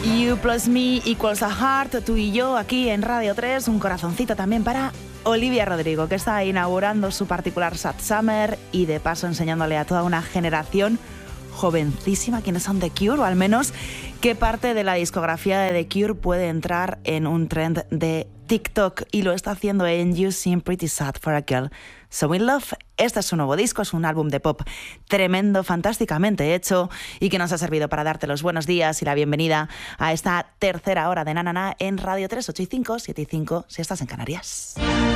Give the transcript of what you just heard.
You plus me equals a heart, tú y yo aquí en Radio 3, un corazoncito también para Olivia Rodrigo, que está inaugurando su particular Sad Summer y de paso enseñándole a toda una generación jovencísima quiénes son The Cure, o al menos qué parte de la discografía de The Cure puede entrar en un trend de TikTok, y lo está haciendo en You Seem Pretty Sad for a Girl So In Love. Este es su nuevo disco, es un álbum de pop tremendo, fantásticamente hecho, y que nos ha servido para darte los buenos días y la bienvenida a esta tercera hora de Na Na Na en Radio 3, 8 y 5, 7 y 5 si estás en Canarias.